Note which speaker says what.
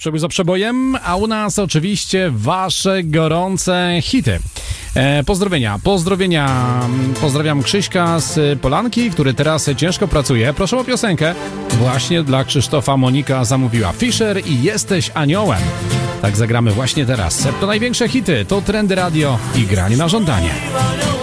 Speaker 1: Przebój za przebojem, a u nas oczywiście wasze gorące hity. Pozdrawiam Krzyśka z Polanki, który teraz ciężko pracuje. Proszę o piosenkę. Właśnie dla Krzysztofa Monika zamówiła Fischer i Jesteś aniołem. Tak zagramy właśnie teraz. To największe hity, to Trendy Radio i granie na żądanie.